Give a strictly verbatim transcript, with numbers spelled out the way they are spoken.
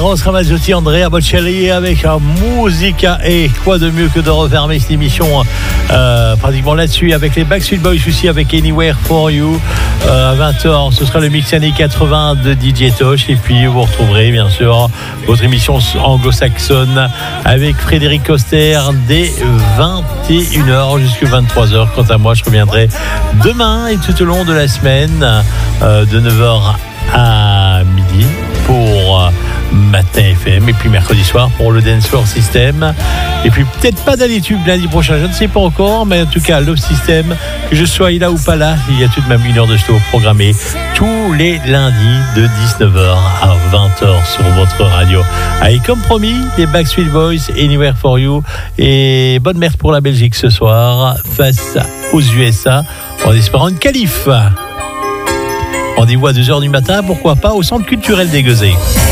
Eros Ramazzotti, Andrea Bocelli avec un Musica. Et quoi de mieux que de refermer cette émission euh, pratiquement là-dessus avec les Backstreet Boys aussi, avec Anywhere For You euh, à vingt heures. Ce sera le mix années quatre-vingts de D J Tosh. Et puis vous retrouverez bien sûr votre émission anglo-saxonne avec Frédéric Coster dès vingt et une heures jusqu'à vingt-trois heures. Quant à moi, je reviendrai demain et tout au long de la semaine euh, de neuf heures à midi pour euh, Matin F M, et puis mercredi soir pour le Dance Floor System, et puis peut-être pas dans les tubes lundi prochain, je ne sais pas encore, mais en tout cas Love System, que je sois là ou pas là, il y a tout de même une heure de show programmée tous les lundis de dix-neuf heures à vingt heures sur votre radio. Allez, comme promis, les Backstreet Boys, Anywhere For You, et bonne merde pour la Belgique ce soir face aux U S A en espérant une qualif. Rendez-vous à deux heures du matin, pourquoi pas, au centre culturel des Gueusets.